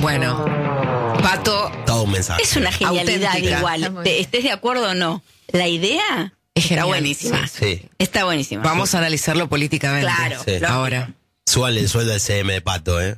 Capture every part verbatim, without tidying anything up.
Bueno, Pato, todo un mensaje. Es una genialidad Auténtica. igual. Te- estés de acuerdo o no. La idea Es está genial. buenísima. Sí. Está buenísima. vamos a analizarlo políticamente. Claro. Sí. Lógico. Ahora. Súbale el sueldo al C M de Pato, ¿eh?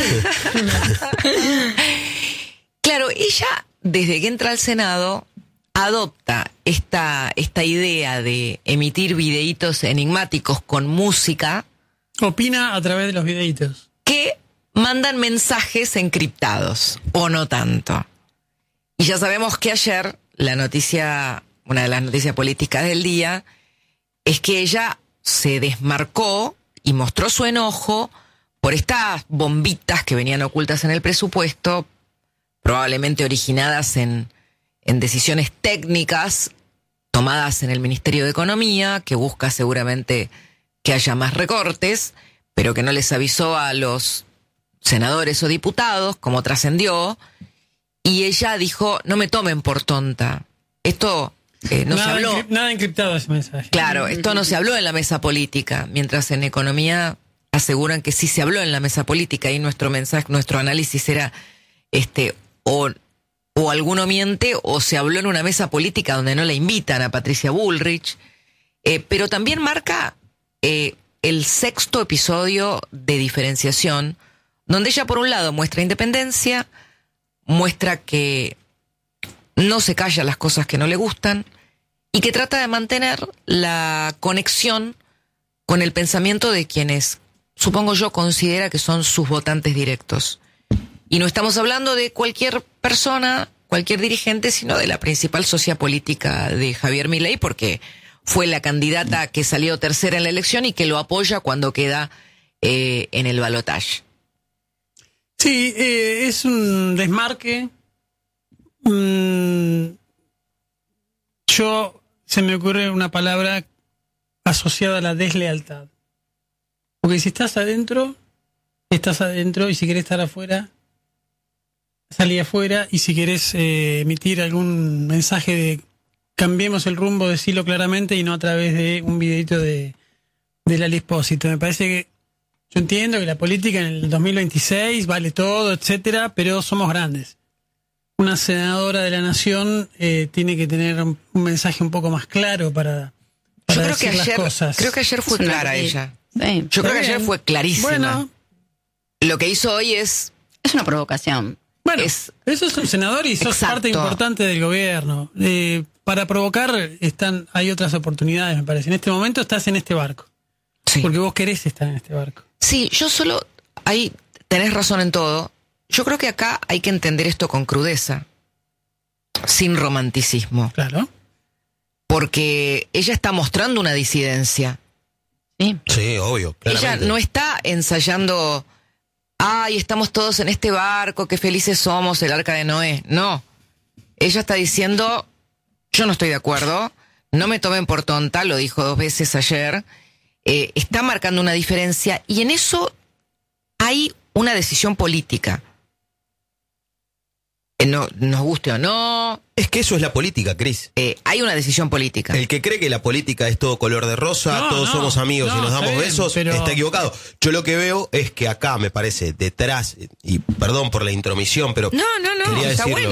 Claro, ella, desde que entra al Senado, adopta esta, esta idea de emitir videitos enigmáticos con música Opina a través de los videitos. que mandan mensajes encriptados, o no tanto. Y ya sabemos que ayer la noticia, una de las noticias políticas del día, es que ella se desmarcó y mostró su enojo por estas bombitas que venían ocultas en el presupuesto, probablemente originadas en, en decisiones técnicas tomadas en el Ministerio de Economía, que busca seguramente que haya más recortes, pero que no les avisó a los senadores o diputados, como trascendió, y ella dijo, no me tomen por tonta. Esto eh, no se nada, habló. encrip- nada encriptado ese mensaje. Claro, esto no se habló en la mesa política, mientras en economía aseguran que sí se habló en la mesa política y nuestro mensaje, nuestro análisis era este o, o alguno miente o se habló en una mesa política donde no la invitan a Patricia Bullrich, eh, pero también marca eh, el sexto episodio de diferenciación, donde ella por un lado muestra independencia, muestra que no se calla las cosas que no le gustan y que trata de mantener la conexión con el pensamiento de quienes, supongo yo, considera que son sus votantes directos. Y no estamos hablando de cualquier persona, cualquier dirigente, sino de la principal sociopolítica de Javier Milei, porque fue la candidata que salió tercera en la elección y que lo apoya cuando queda eh, en el balotaje. Sí, eh, es un desmarque. Mm, yo, se me ocurre una palabra asociada a la deslealtad. Porque si estás adentro, estás adentro, y si querés estar afuera, salí afuera, y si querés eh, emitir algún mensaje de cambiemos el rumbo, decirlo claramente y no a través de un videito de, de Lali Espósito. Me parece que yo entiendo que la política en el dos mil veintiséis vale todo, etcétera, pero somos grandes. Una senadora de la nación eh, tiene que tener un, un mensaje un poco más claro para, para Yo creo decir que las ayer, cosas. creo que ayer fue Es una clara ley. ella. Sí. Yo creo que Está ayer bien. fue clarísima. Bueno, Lo que hizo hoy es Es una provocación. bueno, Es- eso es un senador y sos Exacto. parte importante del gobierno. Eh, para provocar están hay otras oportunidades, me parece. En este momento estás en este barco, sí. porque vos querés estar en este barco. Sí, yo solo, ahí tenés razón en todo. Yo creo que acá hay que entender esto con crudeza, sin romanticismo, Claro. porque ella está mostrando una disidencia. Sí. Sí, obvio. Ella claramente. no está ensayando, ay, estamos todos en este barco, qué felices somos, el arca de Noé. No, ella está diciendo, yo no estoy de acuerdo, no me tomen por tonta, lo dijo dos veces ayer, eh, está marcando una diferencia y en eso hay una decisión política. Eh, no, nos guste o no, Es que eso es la política, Cris. eh, hay una decisión política. El que cree que la política es todo color de rosa, No, todos no, somos amigos no, y nos está damos bien, besos, pero- está equivocado. Yo lo que veo es que acá me parece detrás, y perdón por la intromisión, pero No, no, no, quería está decirlo. bueno.